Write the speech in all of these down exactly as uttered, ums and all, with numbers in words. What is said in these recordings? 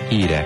Hírek.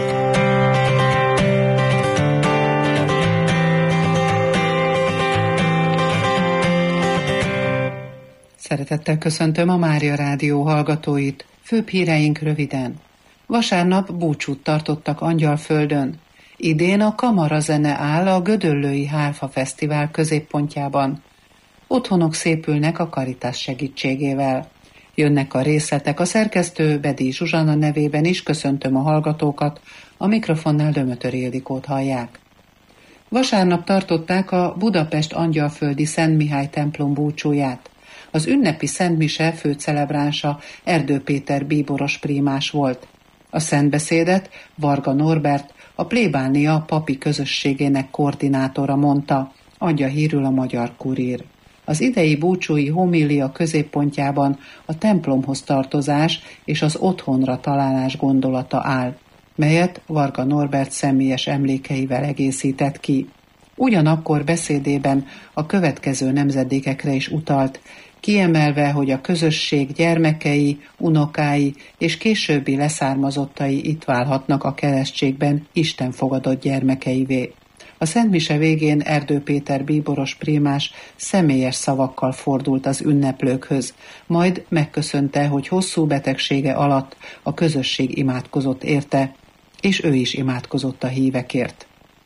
Szeretettel köszöntöm a Mária Rádió hallgatóit. Főbb híreink röviden. Vasárnap búcsút tartottak Angyalföldön. Idén a kamarazene áll a Gödöllői Hárfa Fesztivál középpontjában. Otthonok szépülnek a Caritas segítségével. Jönnek a részletek, a szerkesztő Bedi Zsuzsanna nevében is köszöntöm a hallgatókat, a mikrofonnál Dömötör Ildikót hallják. Vasárnap tartották a Budapest Angyalföldi Szent Mihály templom búcsúját. Az ünnepi szentmise főcelebránsa Erdő Péter bíboros prímás volt. A szentbeszédet Varga Norbert, a plébánia papi közösségének koordinátora mondta, adja hírül a Magyar Kurír. Az idei búcsúi homília középpontjában a templomhoz tartozás és az otthonra találás gondolata áll, melyet Varga Norbert személyes emlékeivel egészített ki. Ugyanakkor beszédében a következő nemzedékekre is utalt, kiemelve, hogy a közösség gyermekei, unokái és későbbi leszármazottai itt válhatnak a keresztségben Isten fogadott gyermekeivé. A szentmise végén Erdő Péter bíboros prímás személyes szavakkal fordult az ünneplőkhöz, majd megköszönte, hogy hosszú betegsége alatt a közösség imádkozott érte, és ő is imádkozott a hívekért.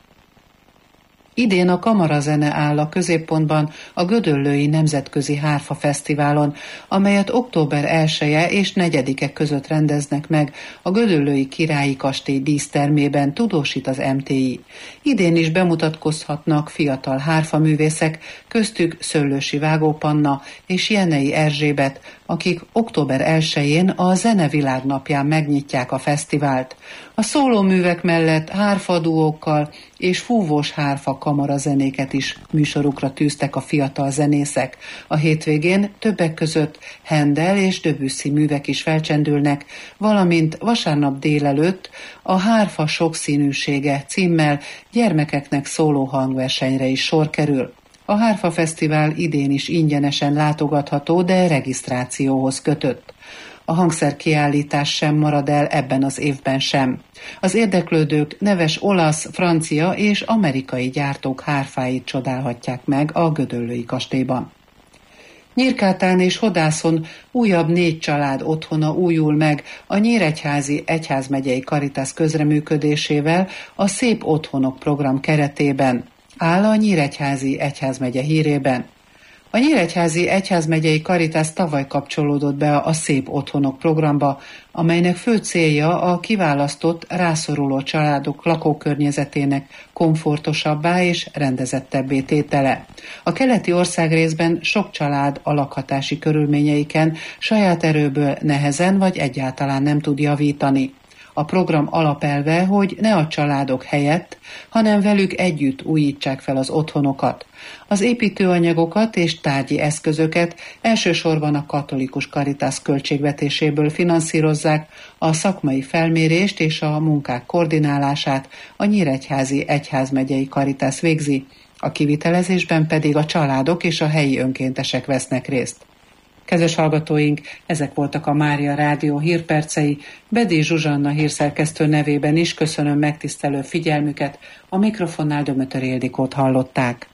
Idén a kamarazene áll a középpontban a Gödöllői Nemzetközi Hárfa Fesztiválon, amelyet október elseje és negyedike között rendeznek meg a Gödöllői Királyi Kastély dísztermében, tudósít az em té i. Idén is bemutatkozhatnak fiatal hárfaművészek, köztük Szöllősi Vágó Panna és Jenei Erzsébet, akik október elsején a Zene Világnapján megnyitják a fesztivált. A szólóművek mellett hárfaduókkal és fúvós hárfa kamarazenéket is műsorukra tűztek a fiatal zenészek. A hétvégén többek között Handel és Debussy művek is felcsendülnek, valamint vasárnap délelőtt a Hárfa sokszínűsége címmel gyermekeknek szóló hangversenyre is sor kerül. A Hárfa Fesztivál idén is ingyenesen látogatható, de regisztrációhoz kötött. A hangszerkiállítás sem marad el ebben az évben sem. Az érdeklődők neves olasz, francia és amerikai gyártók hárfáit csodálhatják meg a Gödöllői kastélyban. Nyírkátán és Hodászon újabb négy család otthona újul meg a Nyíregyházi Egyházmegyei Caritas közreműködésével a Szép Otthonok program keretében, áll a Nyíregyházi Egyházmegye hírében. A Nyíregyházi Egyházmegyei Caritas tavaly kapcsolódott be a Szép Otthonok programba, amelynek fő célja a kiválasztott, rászoruló családok lakókörnyezetének komfortosabbá és rendezettebbé tétele. A keleti országrészben sok család a lakhatási körülményeiken saját erőből nehezen vagy egyáltalán nem tud javítani. A program alapelve, hogy ne a családok helyett, hanem velük együtt újítsák fel az otthonokat. Az építőanyagokat és tárgyi eszközöket elsősorban a katolikus Caritas költségvetéséből finanszírozzák, a szakmai felmérést és a munkák koordinálását a Nyíregyházi Egyházmegyei Caritas végzi, a kivitelezésben pedig a családok és a helyi önkéntesek vesznek részt. Kedves hallgatóink, ezek voltak a Mária Rádió hírpercei. Bedi Zsuzsanna hírszerkesztő nevében is köszönöm megtisztelő figyelmüket, a mikrofonnál Dömötör Ildikót hallották.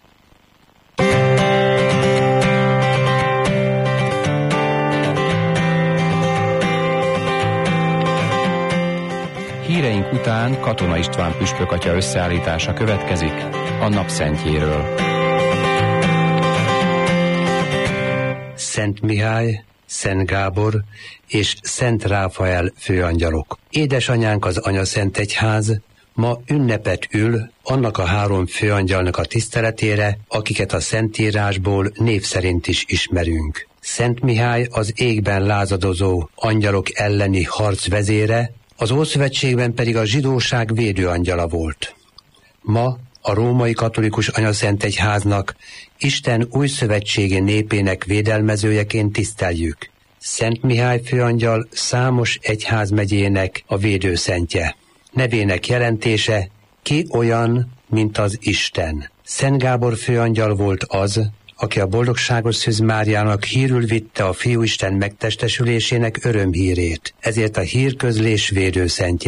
Híreink után Katona István püspök atya összeállítása következik a napszentjéről. Szent Mihály, Szent Gábor és Szent Ráfael főangyalok. Édesanyánk az Anyaszent Egyház ma ünnepet ül annak a három főangyalnak a tiszteletére, akiket a Szentírásból név szerint is ismerünk. Szent Mihály az égben lázadozó angyalok elleni harc vezére, az Ószövetségben pedig a zsidóság védőangyala volt. Ma a római katolikus Anyaszent Egyháznak Isten újszövetségi népének védelmezőjeként tiszteljük. Szent Mihály főangyal számos egyházmegyének a védőszentje. Nevének jelentése: ki olyan, mint az Isten. Szent Gábor főangyal volt az, aki a boldogságos Szűz Máriának hírül vitte a Fiúisten megtestesülésének örömhírét, ezért a hírközlés védőszentje.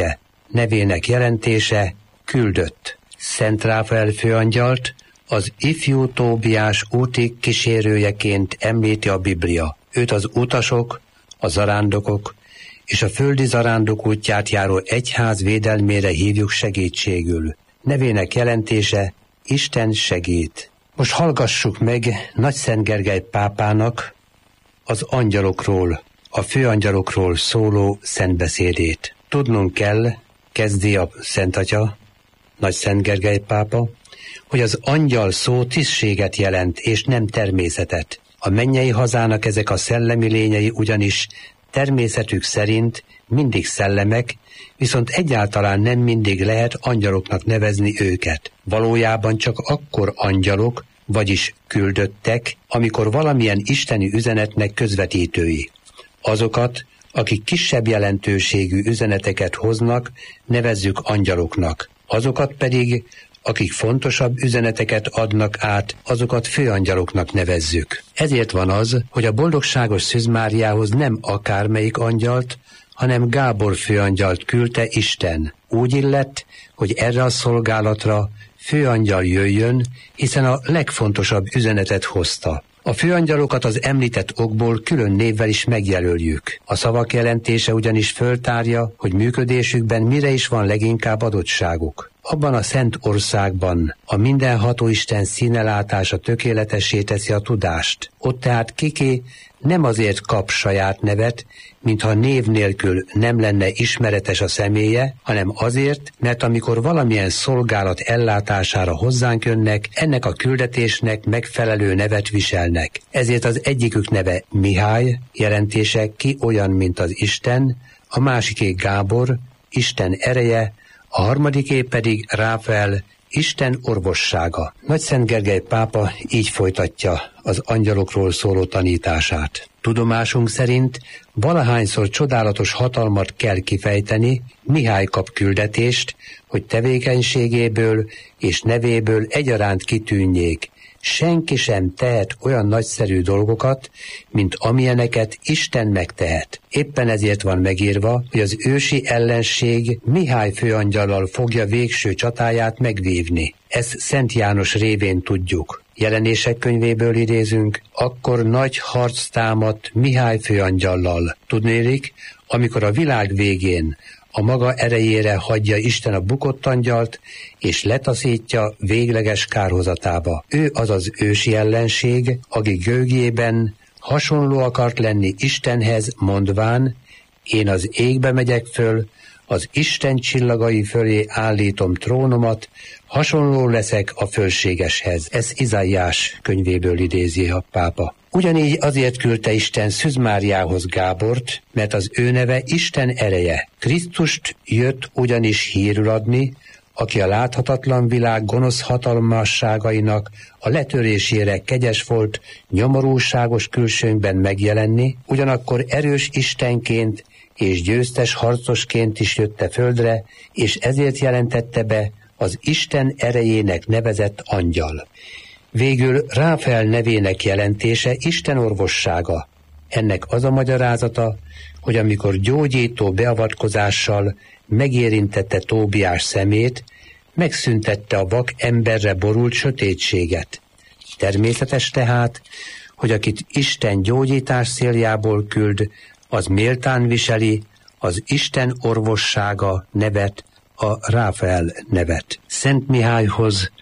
nevének jelentése küldött. Szent Ráfael főangyalt az ifjú Tóbiás úti kísérőjeként említi a Biblia. Őt az utasok, a zarándokok és a földi zarándok útját járó egyház védelmére hívjuk segítségül. Nevének jelentése Isten segít. Most hallgassuk meg Nagyszent Gergely pápának az angyalokról, a főangyalokról szóló szentbeszédét. Tudnunk kell, kezdi a Szent Atya, Nagyszent Gergely pápa, hogy az angyal szó tisztséget jelent, és nem természetet. A mennyei hazának ezek a szellemi lényei ugyanis természetük szerint mindig szellemek, viszont egyáltalán nem mindig lehet angyaloknak nevezni őket. Valójában csak akkor angyalok, vagyis küldöttek, amikor valamilyen isteni üzenetnek közvetítői. Azokat, akik kisebb jelentőségű üzeneteket hoznak, nevezzük angyaloknak. Azokat pedig, akik fontosabb üzeneteket adnak át, azokat főangyaloknak nevezzük. Ezért van az, hogy a boldogságos Szűz Máriához nem akármelyik angyalt, hanem Gábor főangyalt küldte Isten. Úgy illett, hogy erre a szolgálatra főangyal jöjjön, hiszen a legfontosabb üzenetet hozta. A főangyalokat az említett okból külön névvel is megjelöljük. A szavak jelentése ugyanis föltárja, hogy működésükben mire is van leginkább adottságuk. Abban a szent országban a mindenható Isten színelátása tökéletessé teszi a tudást. Ott tehát kiké nem azért kap saját nevet, mintha név nélkül nem lenne ismeretes a személye, hanem azért, mert amikor valamilyen szolgálat ellátására hozzánk jönnek, ennek a küldetésnek megfelelő nevet viselnek. Ezért az egyikük neve Mihály, jelentése ki olyan, mint az Isten, a másiké Gábor, Isten ereje, a harmadiké pedig Ráfael, Isten orvossága. Nagyszent Gergely pápa így folytatja az angyalokról szóló tanítását. Tudomásunk szerint valahányszor csodálatos hatalmat kell kifejteni, Mihály kap küldetést, hogy tevékenységéből és nevéből egyaránt kitűnjék. Senki sem tehet olyan nagyszerű dolgokat, mint amilyeneket Isten megtehet. Éppen ezért van megírva, hogy az ősi ellenség Mihály főangyallal fogja végső csatáját megvívni. Ezt Szent János révén tudjuk. Jelenések könyvéből idézünk, akkor nagy harc támadt Mihály főangyallal. Tudnélik, amikor a világ végén a maga erejére hagyja Isten a bukott angyalt, és letaszítja végleges kárhozatába. Ő az az ősi ellenség, aki gőgjében hasonló akart lenni Istenhez, mondván, én az égbe megyek föl, az Isten csillagai fölé állítom trónomat, hasonló leszek a fölségeshez. Ez Izaiás könyvéből idézi a pápa. Ugyanígy azért küldte Isten Szűz Máriához Gábort, mert az ő neve Isten ereje. Krisztust jött ugyanis hírül adni, aki a láthatatlan világ gonosz hatalmasságainak a letörésére kegyes volt, nyomorúságos külsőnkben megjelenni, ugyanakkor erős Istenként és győztes harcosként is jött a földre, és ezért jelentette be az Isten erejének nevezett angyal. Végül Ráfael nevének jelentése Isten orvossága. Ennek az a magyarázata, hogy amikor gyógyító beavatkozással megérintette Tóbiás szemét, megszüntette a vak emberre borult sötétséget. Természetes tehát, hogy akit Isten gyógyítás céljából küld, az méltán viseli az Isten orvossága nevet, a Ráfael nevet. Szent Mihályhoz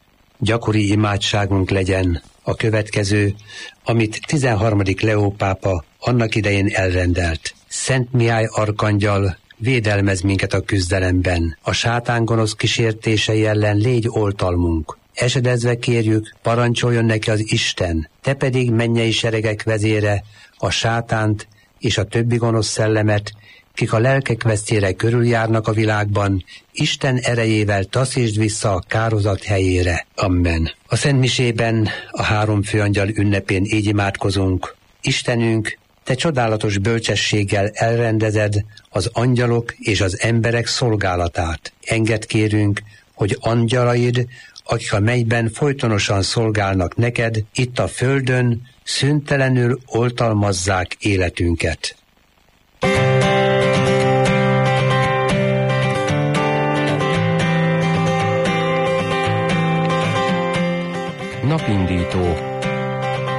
gyakori imádságunk legyen a következő, amit tizenharmadik Leó pápa annak idején elrendelt. Szent Mihály arkangyal, védelmez minket a küzdelemben. A sátán gonosz kísértései ellen légy oltalmunk. Esedezve kérjük, parancsoljon neki az Isten, te pedig mennyei seregek vezére, a sátánt és a többi gonosz szellemet, kik a lelkek vesztére körüljárnak a világban, Isten erejével taszítsd vissza a kározat helyére. Amen. A Szent Misében, a három főangyal ünnepén így imádkozunk. Istenünk, te csodálatos bölcsességgel elrendezed az angyalok és az emberek szolgálatát. Engedd kérünk, hogy angyalaid, akik a mennyben folytonosan szolgálnak neked, itt a földön szüntelenül oltalmazzák életünket.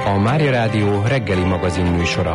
A Mária Rádió reggeli magazin műsora.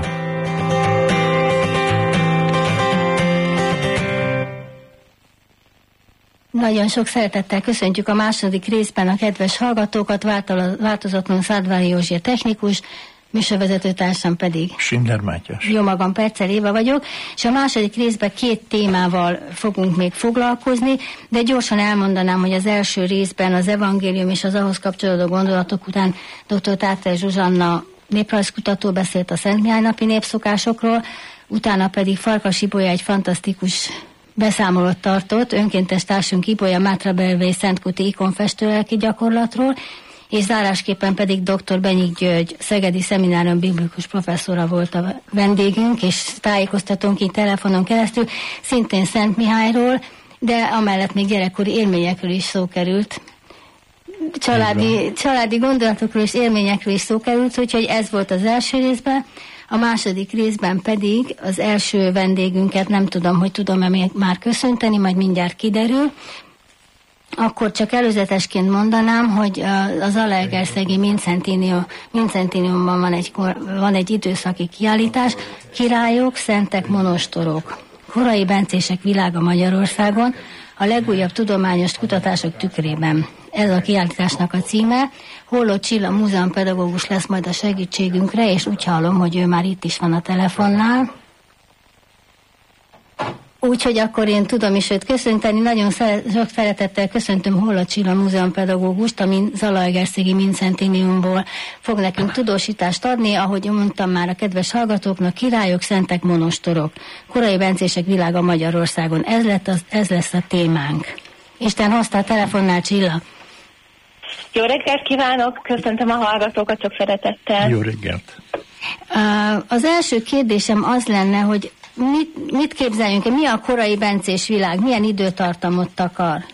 Nagyon sok szeretettel köszöntjük a második részben a kedves hallgatókat, változatlanul Szádvári Józsi technikus, műsorvezetőtársam pedig Schindler Mátyás. Jó magam, Percel Éva vagyok, és a második részben két témával fogunk még foglalkozni, de gyorsan elmondanám, hogy az első részben az evangélium és az ahhoz kapcsolódó gondolatok után dr. Táter Zsuzsanna néprajzkutató beszélt a Szent Mihály napi népszokásokról, utána pedig Farkas Ibolya egy fantasztikus beszámolót tartott önkéntes társunk Ibolya Mátrabelvei Szentkuti ikonfestőlelki gyakorlatról, és zárásképpen pedig dr. Benyik György, Szegedi Szeminárium biblikus professzora volt a vendégünk, és tájékoztatónk így telefonon keresztül, szintén Szent Mihályról, de amellett még gyerekkori élményekről is szó került. Családi, családi gondolatokról és élményekről is szó került, úgyhogy ez volt az első részben. A második részben pedig az első vendégünket nem tudom, hogy tudom-e még már köszönteni, majd mindjárt kiderül. Akkor csak előzetesként mondanám, hogy az Zalaegerszegi Mincentiniumban van egy, van egy időszaki kiállítás, Királyok, Szentek, Monostorok. Korai bencések világa Magyarországon, a legújabb tudományos kutatások tükrében. Ez a kiállításnak a címe. Holló Csilla múzeumpedagógus lesz majd a segítségünkre, és úgy hallom, hogy ő már itt is van a telefonnál. Úgyhogy akkor én tudom is őt köszönteni. Nagyon sok szeretettel köszöntöm Holló Csilla múzeumpedagógust, ami Zalaegerszegi Mincentiniumból fog nekünk tudósítást adni, ahogy mondtam már a kedves hallgatóknak, Királyok, Szentek, Monostorok. Korai bencések világa Magyarországon. Ez, lett az, ez lesz a témánk. Isten hozta a telefonnál, Csilla. Jó reggelt kívánok, köszöntöm a hallgatókat sok szeretettel. Jó reggelt. Az első kérdésem az lenne, hogy mit, mit képzeljünk, mi a korai bencés világ, milyen időtartamot takar?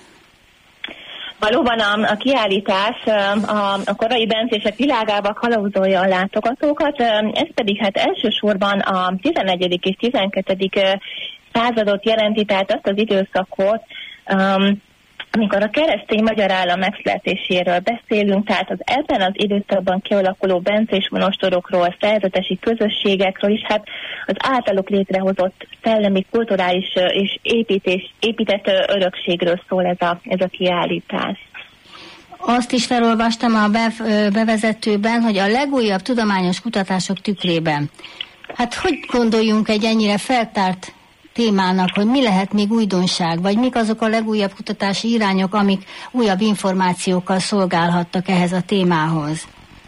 Valóban a, a kiállítás a, a korai bencések világába kalauzolja a látogatókat, ez pedig hát elsősorban a tizenegyedik és tizenkettedik századot jelenti, tehát azt az időszakot, um, amikor a keresztény magyar állam megszületéséről beszélünk, tehát az ebben az időszakban kialakuló bencés monostorokról, szerzetesi közösségekről is, hát az általuk létrehozott szellemi, kulturális és építés, épített örökségről szól ez a, ez a kiállítás. Azt is felolvastam a bevezetőben, hogy a legújabb tudományos kutatások tükrében. Hát hogy gondoljunk egy ennyire feltárt témának, hogy mi lehet még újdonság, vagy mik azok a legújabb kutatási irányok, amik újabb információkkal szolgálhattak ehhez a témához?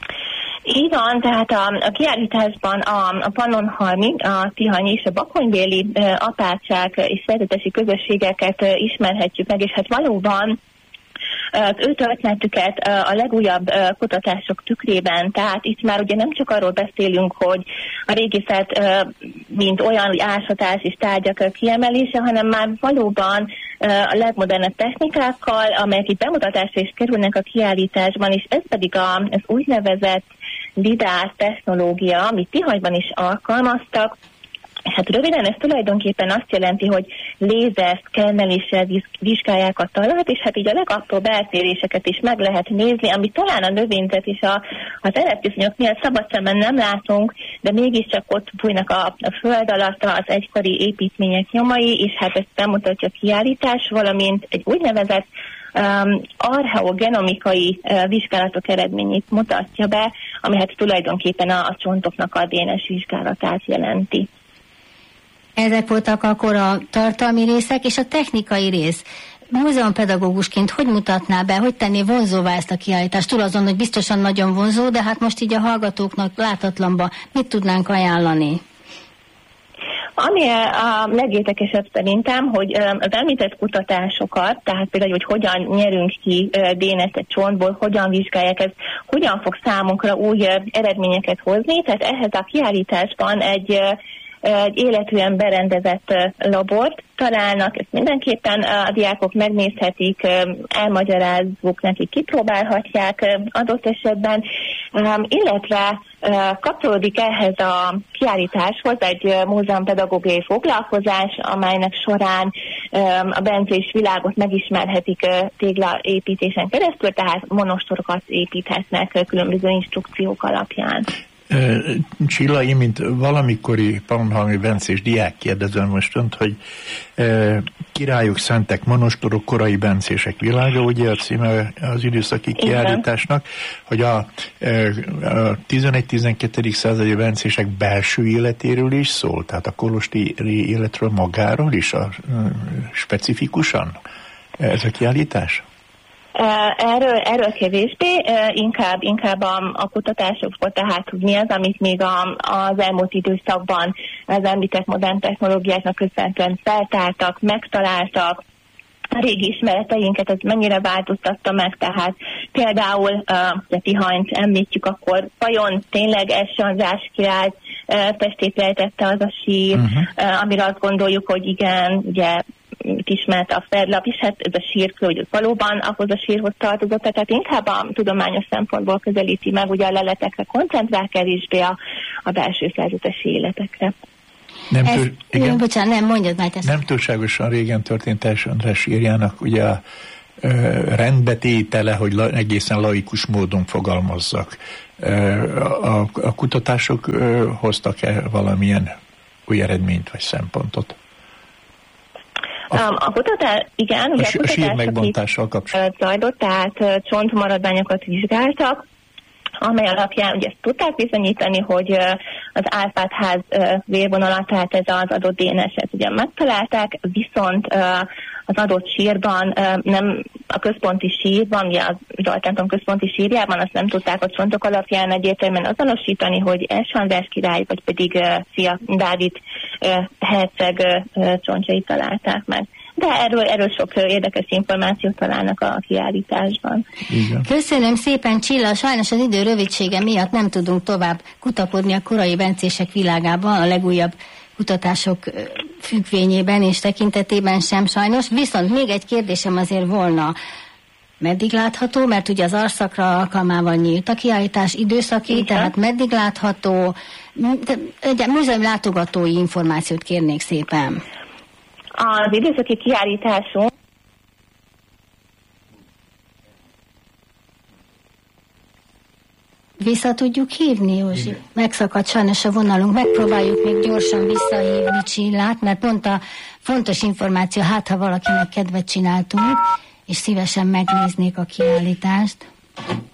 Így van, tehát a, a kiállításban a, a Pannonhalmi, a Tihanyi és a bakonybéli e, apátság és szerzetesi közösségeket e, ismerhetjük meg, és hát valóban az ő történetüket a legújabb kutatások tükrében, tehát itt már ugye nem csak arról beszélünk, hogy a régészet mint olyan hogy ásatás és tárgyak kiemelése, hanem már valóban a legmodernebb technikákkal, amelyek itt bemutatásra is kerülnek a kiállításban, és ez pedig az úgynevezett lidár technológia, amit Tihanyban is alkalmaztak. Hát röviden ez tulajdonképpen azt jelenti, hogy lézer szkenneléssel vizsgálják a talajt, és hát így a legapróbb eltéréseket is meg lehet nézni, amit talán a növényzet és a, az eretviszonyok miatt szabad szemben nem látunk, de mégiscsak ott bújnak a, a föld alatt az egykori építmények nyomai, és hát ezt bemutatja a kiállítás, valamint egy úgynevezett Um, archeogenomikai uh, vizsgálatok eredményét mutatja be, ami hát tulajdonképpen a, a csontoknak a dé en es vizsgálatát jelenti. Ezek voltak akkor a tartalmi részek, és a technikai rész. Múzeumpedagógusként hogy mutatná be, hogy tenné vonzóvá ezt a kiállítást? Túl azon, hogy biztosan nagyon vonzó, de hát most így a hallgatóknak látatlanban mit tudnánk ajánlani? Ami a legérdekesebb szerintem, hogy az említett kutatásokat, tehát például, hogy hogyan nyerünk ki dé en es-t egy csontból, hogyan vizsgálják, ez hogyan fog számunkra új eredményeket hozni, tehát ehhez a kiállításban egy egy életűen berendezett labort találnak, ezt mindenképpen a diákok megnézhetik, elmagyarázzuk nekik, kipróbálhatják adott esetben, illetve kapcsolódik ehhez a kiállításhoz egy múzeumpedagógiai foglalkozás, amelynek során a bencés világot megismerhetik téglaépítésen keresztül, tehát monostorokat építhetnek különböző instrukciók alapján. Csilla, én mint valamikori pannonhalmi bencés diák kérdezem most önt, hogy e, királyok, szentek, monostorok, korai bencések világa, ugye a címe az időszaki kiállításnak, hogy a, e, a tizenegy-tizenkettedik századi bencések belső életéről is szól, tehát a kolosteri életről magáról is, a, a, specifikusan ez a kiállítás? Erről, erről kevésbé, inkább, inkább a, a kutatásokból, tehát hogy mi az, amit még a, az elmúlt időszakban az említett modern technológiáknak köszönhetően feltártak, megtaláltak, a régi ismereteinket ez mennyire változtatta meg, tehát például a Tihanyt említjük, akkor vajon tényleg első András király testét rejtette az a sír, uh-huh. amire azt gondoljuk, hogy igen, ugye ismert a Ferdlap is, hát ez a sírkő, hogy valóban ahhoz a sírhoz tartozott, tehát inkább a tudományos szempontból közelíti meg, ugye a leletekre koncentrál kevésbé a, a belső szerzetesi életekre. Nem, től, igen, bocsánat, nem mondjad már ezt. Nem túlságosan régen történt első András sírjának ugye a ö, rendbetétele, hogy la, egészen laikus módon fogalmazzak. Ö, a, a kutatások ö, hoztak-e valamilyen új eredményt vagy szempontot? A, a kutatás, igen, a, ugye a, a sír megbontással kapcsolatban zajlott, tehát csontmaradványokat vizsgáltak, amely alapján ugye ezt tudták bizonyítani, hogy az Árpád-ház vérvonalat, tehát ez az adott dé en es-et ugye megtalálták, viszont az adott sírban, nem a központi sírban, ugye az Zsoltánton központi sírjában azt nem tudták a csontok alapján egyértelműen azonosítani, hogy első András király, vagy pedig fia Dávid herceg csontjait találták meg. De erről, erről sok érdekes információt találnak a kiállításban. Igen. Köszönöm szépen, Csilla. Sajnos az idő rövidsége miatt nem tudunk tovább kutakodni a korai bencések világában, a legújabb kutatások függvényében és tekintetében sem sajnos. Viszont még egy kérdésem azért volna. Meddig látható? Mert ugye az arszakra alkalmával nyílt a kiállítás időszaki, igen. Tehát meddig látható? Egy múzeumi látogatói információt kérnék szépen. Az időszaki kiállításunk vissza tudjuk hívni, Józsi? Megszakadt sajnos a vonalunk, megpróbáljuk még gyorsan visszahívni Csillát, mert pont a fontos információ, hát ha valakinek kedvet csináltunk, és szívesen megnéznék a kiállítást.